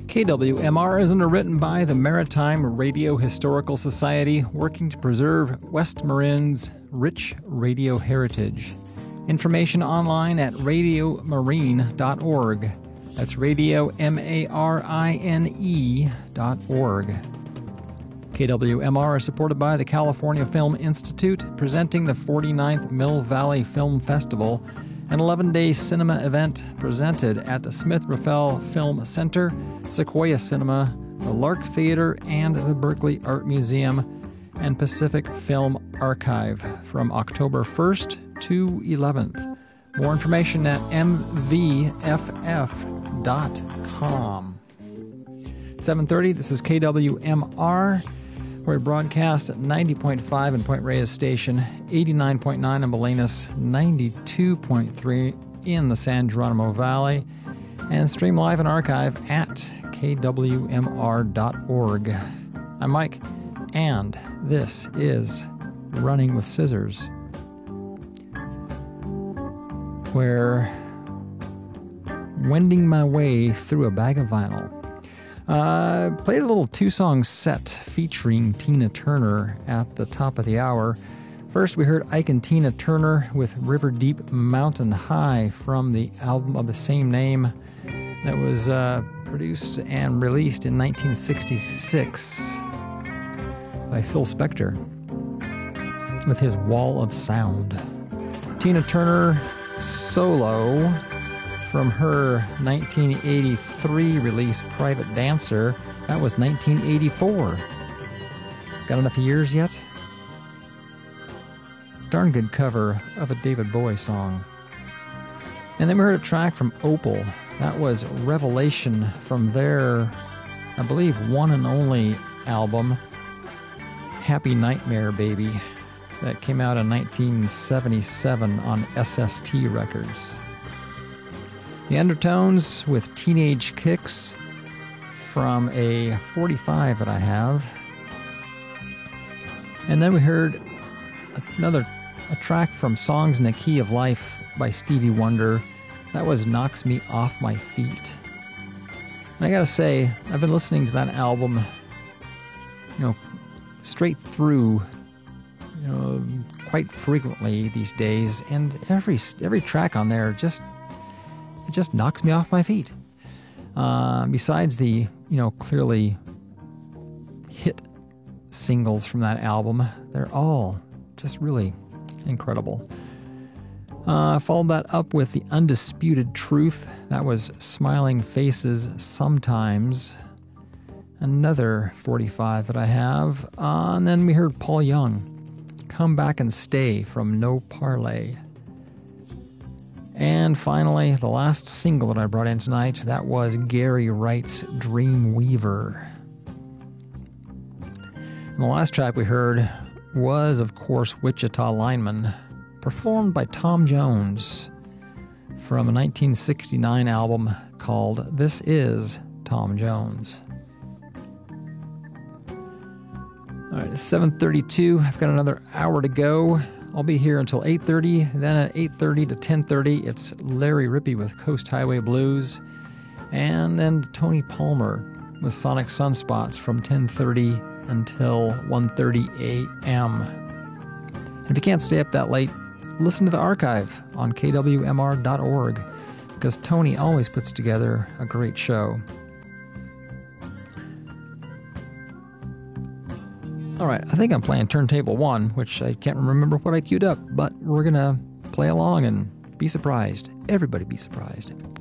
KWMR is underwritten by the Maritime Radio Historical Society, working to preserve West Marin's rich radio heritage. Information online at radiomarine.org. That's radiomarine.org. KWMR is supported by the California Film Institute, presenting the 49th Mill Valley Film Festival, an 11-day cinema event presented at the Smith-Raffel Film Center, Sequoia Cinema, the Lark Theater, and the Berkeley Art Museum and Pacific Film Archive from October 1st to 11th. More information at mvff.com. 7:30, this is KWMR. We're broadcast at 90.5 in Point Reyes Station, 89.9 in Bolinas, 92.3 in the San Geronimo Valley, and stream live and archive at kwmr.org. I'm Mike, and this is Running with Scissors, where wending my way through a bag of vinyl. Played a little two-song set featuring Tina Turner at the top of the hour. First, we heard Ike and Tina Turner with River Deep Mountain High from the album of the same name that was produced and released in 1966 by Phil Spector with his Wall of Sound. Tina Turner solo from her 1983 release, Private Dancer. That was 1984. Got enough years yet? Darn good cover of a David Bowie song. And then we heard a track from Opal. That was Revelation from their, I believe, one and only album, Happy Nightmare Baby, that came out in 1977 on SST Records. The Undertones with Teenage Kicks from a 45 that I have. And then we heard a track from Songs in the Key of Life by Stevie Wonder. That was Knocks Me Off My Feet. And I gotta say, I've been listening to that album, straight through, quite frequently these days, and every track on there just knocks me off my feet. Besides the, clearly hit singles from that album, they're all just really incredible. Followed that up with The Undisputed Truth. That was Smiling Faces Sometimes. Another 45 that I have. And then we heard Paul Young, Come Back and Stay from No Parlay. And finally, the last single that I brought in tonight, that was Gary Wright's Dreamweaver. And the last track we heard was, of course, Wichita Lineman, performed by Tom Jones from a 1969 album called This Is Tom Jones. All right, it's 7:32. I've got another hour to go. I'll be here until 8:30. Then at 8:30 to 10:30, it's Larry Rippey with Coast Highway Blues. And then Tony Palmer with Sonic Sunspots from 10:30 until 1:30 a.m. And if you can't stay up that late, listen to the archive on kwmr.org, because Tony always puts together a great show. All right, I think I'm playing Turntable 1, which I can't remember what I queued up, but we're going to play along and be surprised. Everybody be surprised.